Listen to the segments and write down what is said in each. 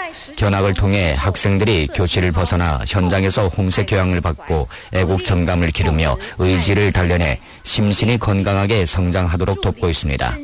견학을 통해 학생들이 교실을 벗어나 현장에서 홍색 교양을 받고 애국 정감을 기르며 의지를 단련해 심신이 건강하게 성장하도록 돕고 있습니다.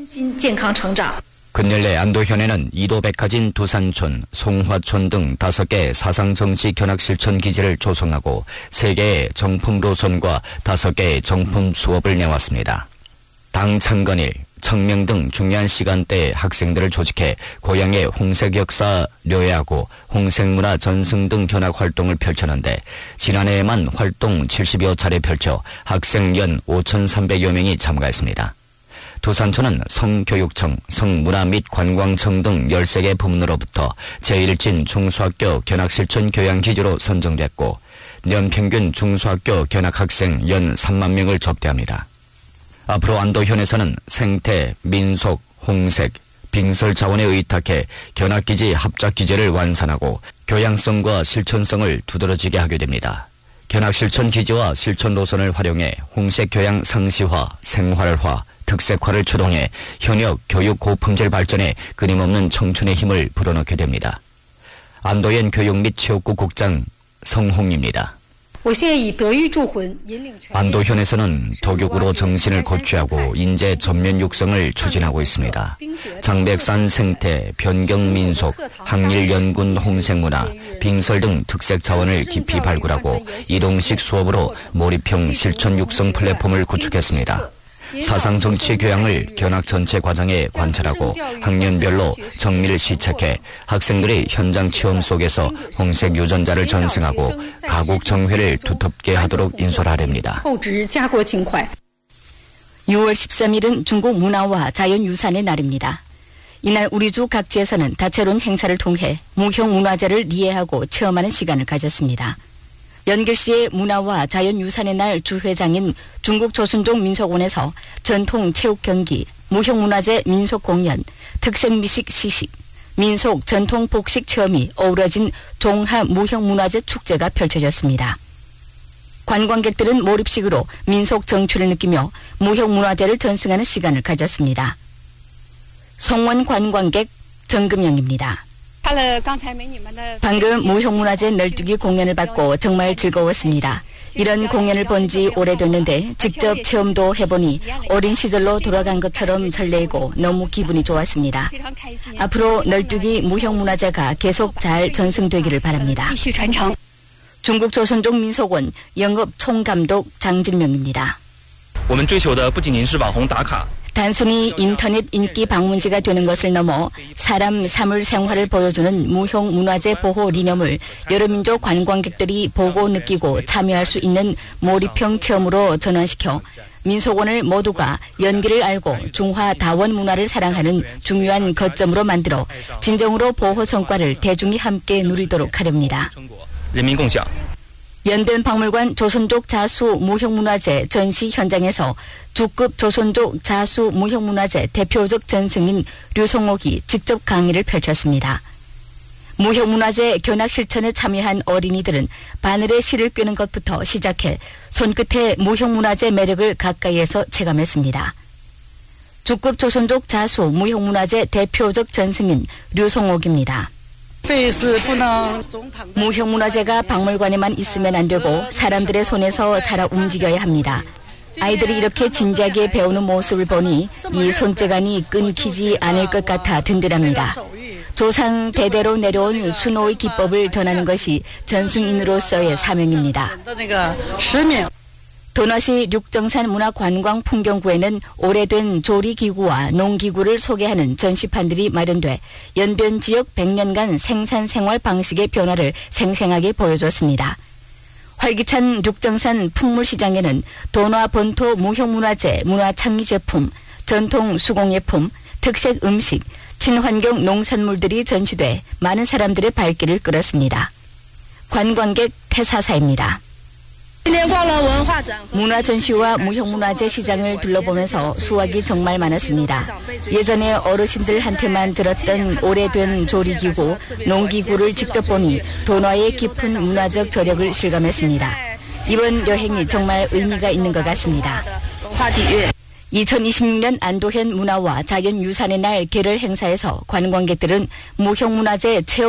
근래 안도현에는 이도백화진 두산촌, 송화촌 등 5개 사상정치 견학실천 기지를 조성하고 3개의 정품 노선과 5개의 정품 수업을 내왔습니다. 당 창건일, 청명 등 중요한 시간대에 학생들을 조직해 고향의 홍색 역사 료해하고 홍색 문화 전승 등 견학 활동을 펼쳤는데 지난해에만 활동 70여 차례 펼쳐 학생 연 5,300여 명이 참가했습니다. 두산촌은 성교육청, 성문화 및 관광청 등 13개 부문으로부터 제1진 중소학교 견학실천 교양기지로 선정됐고 연평균 중소학교 견학학생 연 3만 명을 접대합니다. 앞으로 안도현에서는 생태, 민속, 홍색, 빙설 자원에 의탁해 견학기지 합작기제를 완산하고 교양성과 실천성을 두드러지게 하게 됩니다. 견학실천기지와 실천 노선을 활용해 홍색 교양 상시화, 생활화, 특색화를 추동해 현역 교육 고품질 발전에 끊임없는 청춘의 힘을 불어넣게 됩니다. 안도현 교육 및 체육부 국장 성홍입니다. 안도현에서는 도교구로 정신을 고취하고 인재 전면 육성을 추진하고 있습니다. 장백산 생태, 변경민속, 항일연군 홍색문화, 빙설 등 특색 자원을 깊이 발굴하고 이동식 수업으로 몰입형 실천 육성 플랫폼을 구축했습니다. 사상정치 교양을 견학 전체 과정에 관찰하고 학년별로 정밀 시책해 학생들의 현장 체험 속에서 홍색 유전자를 전승하고 가국 정회를 두텁게 하도록 인솔하렵니다. 6월 13일은 중국 문화와 자연유산의 날입니다. 이날 우리 주 각지에서는 다채로운 행사를 통해 무형문화재를 이해하고 체험하는 시간을 가졌습니다. 연길시의 문화와 자연유산의 날 주회장인 중국 조순종 민속원에서 전통 체육 경기, 무형문화재 민속 공연, 특색미식 시식, 민속 전통 복식 체험이 어우러진 종합 무형문화재 축제가 펼쳐졌습니다. 관광객들은 몰입식으로 민속 정취를 느끼며 무형문화재를 전승하는 시간을 가졌습니다. 성원 관광객 정금영입니다. 방금 무형문화재 널뛰기 공연을 받고 정말 즐거웠습니다. 이런 공연을 본 지 오래됐는데 직접 체험도 해보니 어린 시절로 돌아간 것처럼 설레고 너무 기분이 좋았습니다. 앞으로 널뛰기 무형문화재가 계속 잘 전승되기를 바랍니다. 중국 조선족 민속원 영업 총감독 장진명입니다. 단순히 인터넷 인기 방문지가 되는 것을 넘어 사람 사물 생활을 보여주는 무형문화재 보호 리념을 여러 민족 관광객들이 보고 느끼고 참여할 수 있는 몰입형 체험으로 전환시켜 민속원을 모두가 연기를 알고 중화 다원 문화를 사랑하는 중요한 거점으로 만들어 진정으로 보호 성과를 대중이 함께 누리도록 하렵니다. 연변박물관 조선족 자수 무형문화재 전시 현장에서 주급 조선족 자수 무형문화재 대표적 전승인 류성옥이 직접 강의를 펼쳤습니다. 무형문화재 견학 실천에 참여한 어린이들은 바늘에 실을 꿰는 것부터 시작해 손끝에 무형문화재 매력을 가까이에서 체감했습니다. 주급 조선족 자수 무형문화재 대표적 전승인 류성옥입니다. 무형문화재가 박물관에만 있으면 안 되고 사람들의 손에서 살아 움직여야 합니다. 아이들이 이렇게 진지하게 배우는 모습을 보니 이 손재간이 끊기지 않을 것 같아 든든합니다. 조상 대대로 내려온 수노의 기법을 전하는 것이 전승인으로서의 사명입니다. 도너시 륙정산 문화관광풍경구에는 오래된 조리기구와 농기구를 소개하는 전시판들이 마련돼 연변 지역 100년간 생산생활 방식의 변화를 생생하게 보여줬습니다. 활기찬 륙정산 풍물시장에는 도너 본토 무형문화재, 문화창의 제품, 전통 수공예품, 특색 음식, 친환경 농산물들이 전시돼 많은 사람들의 발길을 끌었습니다. 관광객 태사사입니다. 문화전시와 무형문화재 시장을 둘러보면서 수확이 정말 많았습니다. 예전에 어르신들한테만 들었던 오래된 조리기구, 농기구를 직접 보니 도너의 깊은 문화적 저력을 실감했습니다. 이번 여행이 정말 의미가 있는 것 같습니다. 2026년 안도현 문화와 자연유산의 날 개를 행사에서 관광객들은 무형문화재 체험